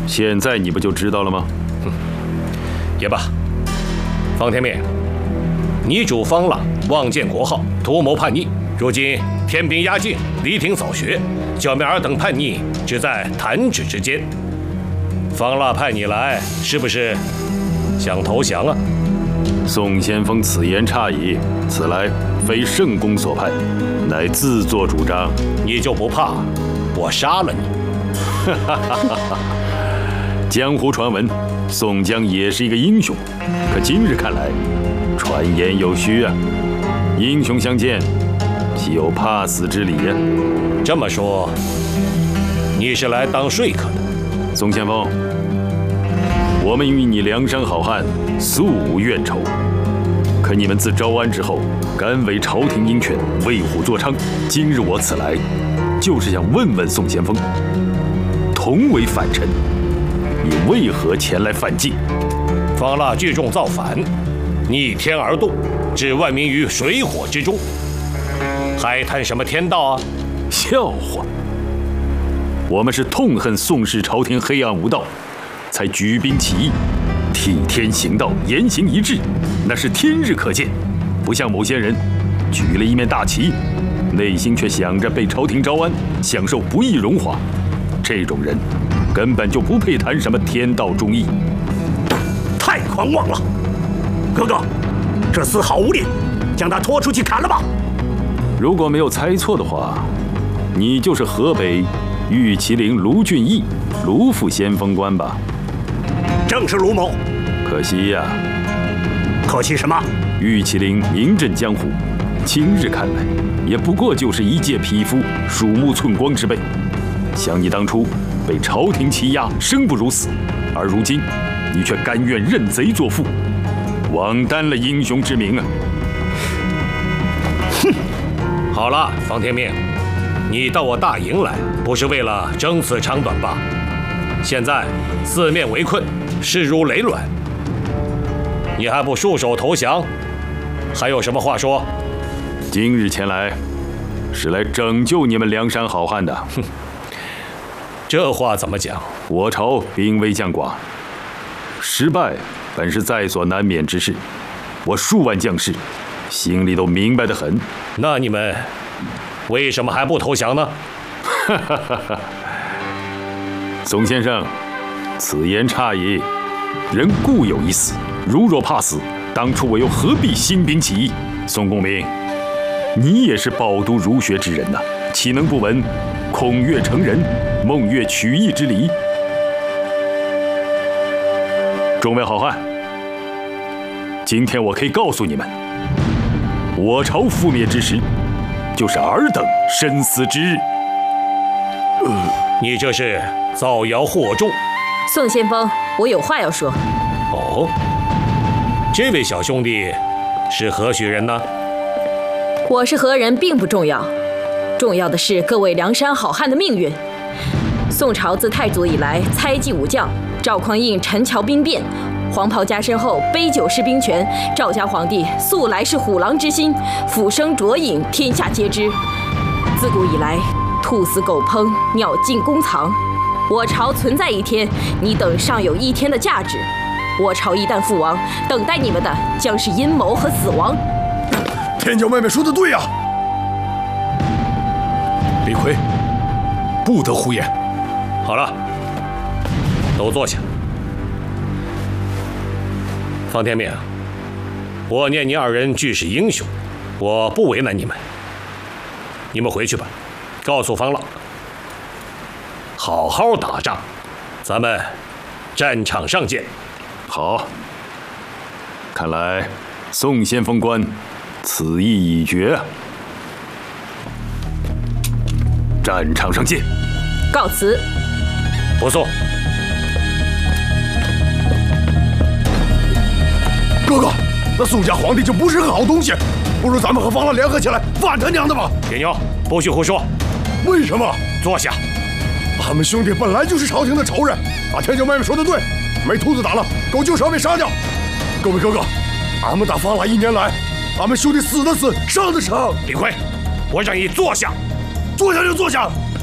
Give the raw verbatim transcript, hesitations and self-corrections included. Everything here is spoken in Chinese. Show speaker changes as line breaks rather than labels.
现在你不就知道了吗？
哼，也罢。方天面，你主方腊妄建国号，图谋叛逆，如今天兵压境，离庭扫学，剿灭尔等叛逆，只在弹指之间。方腊派你来，是不是想投降啊？
宋先锋此言差矣，此来非圣公所派，乃自作主张。
你就不怕我杀了你？
江湖传闻，宋江也是一个英雄，可今日看来，传言有虚啊。英雄相见，岂有怕死之理呀？
这么说，你是来当说客的？
宋先锋，我们与你梁山好汉素无怨仇，可你们自招安之后，敢违朝廷鹰权，为虎作伥。今日我此来，就是想问问宋先锋，同为反臣，你为何前来犯境？
方腊聚众造反，逆天而动，置万民于水火之中，还谈什么天道啊？
笑话！我们是痛恨宋氏朝廷黑暗无道，才举兵起义，替天行道，言行一致，那是天日可见。不像某些人，举了一面大旗，内心却想着被朝廷招安，享受不义荣华。这种人根本就不配谈什么天道忠义。
太狂妄了！哥哥，这厮好无礼，将他拖出去砍了吧！
如果没有猜错的话，你就是河北玉麒麟卢俊义，卢副先锋官吧？
正是卢某。
可惜呀、啊，
可惜什么？
玉麒麟名震江湖，今日看来，也不过就是一介匹夫，鼠目寸光之辈。想你当初被朝廷欺压，生不如死，而如今你却甘愿认贼作父，枉担了英雄之名啊！
哼！好了，方天面，你到我大营来，不是为了争此长短吧？现在四面围困，势如累卵，你还不束手投降？还有什么话说？
今日前来，是来拯救你们梁山好汉的。
哼，这话怎么讲？
我朝兵微将寡，失败本是在所难免之事。我数万将士，心里都明白得很。
那你们为什么还不投降呢？
哈哈哈哈！宋先生，此言差矣。人固有一死，如若怕死，当初我又何必兴兵起义？宋公明，你也是饱读儒学之人呐、啊，岂能不闻孔岳成人，孟岳取义之理？众位好汉，今天我可以告诉你们，我朝覆灭之时，就是尔等生死之日。
呃、你这是造谣惑众。
宋先锋，我有话要说。
哦，这位小兄弟是何许人呢？
我是何人并不重要，重要的是各位梁山好汉的命运。宋朝自太祖以来，猜忌武将，赵匡胤陈桥兵变，黄袍加身后杯酒释兵权，赵家皇帝素来是虎狼之心，俯生浊饮，天下皆知。自古以来，兔死狗烹，鸟尽弓藏。我朝存在一天，你等尚有一天的价值。我朝一旦覆亡，等待你们的将是阴谋和死亡。
天骄妹妹说的对呀、啊，
李逵，不得胡言。
好了，都坐下。方天面，我念你二人俱是英雄，我不为难你们。你们回去吧，告诉方腊，好好打仗，咱们战场上见。
好，看来宋先锋官此意已决啊！战场上见。
告辞。
不送。
哥哥，那宋家皇帝就不是个好东西，不如咱们和方腊联合起来反他娘的吧！
铁牛，不许胡说。
为什么？
坐下。
俺们兄弟本来就是朝廷的仇人，啊，天骄妹妹说的对，没兔子打了，狗就是要被杀掉。各位哥哥，俺们打方腊一年来，俺们兄弟死的死，伤的伤。
李逵，我让你坐下。
坐下就坐下。